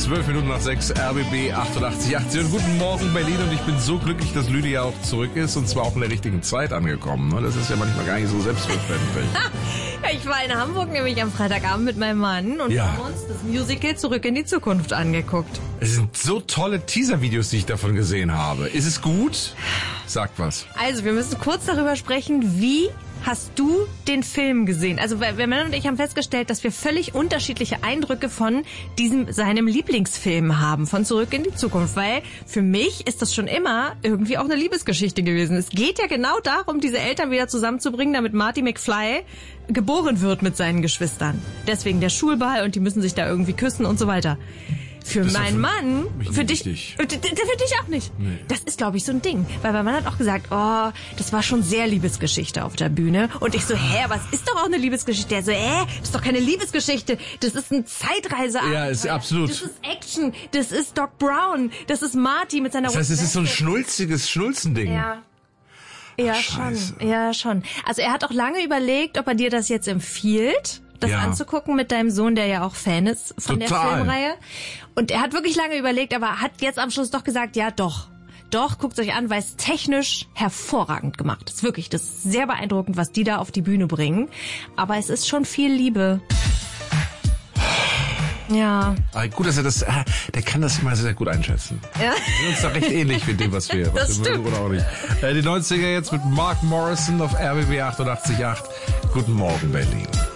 6:12, RBB 88.8. Und guten Morgen Berlin, und ich bin so glücklich, dass Lydia auch zurück ist und zwar auch in der richtigen Zeit angekommen. Das ist ja manchmal gar nicht so selbstverständlich. Ich war in Hamburg nämlich am Freitagabend mit meinem Mann und haben uns das Musical Zurück in die Zukunft angeguckt. Es sind so tolle Teaser-Videos, die ich davon gesehen habe. Ist es gut? Sagt was. Also, wir müssen kurz darüber sprechen, wie hast du den Film gesehen? Also, wir Männer und ich haben festgestellt, dass wir völlig unterschiedliche Eindrücke von seinem Lieblingsfilm haben, von Zurück in die Zukunft. Weil für mich ist das schon immer irgendwie auch eine Liebesgeschichte gewesen. Es geht ja genau darum, diese Eltern wieder zusammenzubringen, damit Marty McFly geboren wird mit seinen Geschwistern. Deswegen der Schulball und die müssen sich da irgendwie küssen und so weiter. Für meinen Mann, für dich auch nicht. Nee. Das ist, glaube ich, so ein Ding. Weil mein Mann hat auch gesagt, oh, das war schon sehr Liebesgeschichte auf der Bühne. Und ich so, aber es ist doch auch eine Liebesgeschichte. Er so, das ist doch keine Liebesgeschichte. Das ist ein Zeitreiseabend. Ja, ist absolut. Das ist Action. Das ist Doc Brown. Das ist Marty mit seiner Das heißt, es ist so ein Schnulzending. Ja. Ja, schon. Also er hat auch lange überlegt, ob er dir das jetzt empfiehlt, das anzugucken mit deinem Sohn, der ja auch Fan ist von der Filmreihe. Und er hat wirklich lange überlegt, aber hat jetzt am Schluss doch gesagt, ja doch. Doch, guckt euch an, weil es technisch hervorragend gemacht ist. Wirklich, das ist sehr beeindruckend, was die da auf die Bühne bringen. Aber es ist schon viel Liebe. Ja. Aber gut, dass er der kann das immer sehr gut einschätzen. Ja. Wir sind uns da recht ähnlich mit dem, was wir mögen oder auch nicht. Die 90er jetzt mit Mark Morrison auf RBB 88.8. Guten Morgen, Berlin.